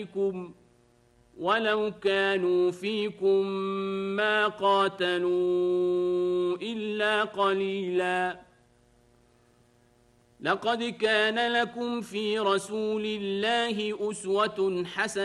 ولو كانوا فيكم ما قاتلوا إلا قليلا. لقد كان لكم في رسول الله أسوة حسنة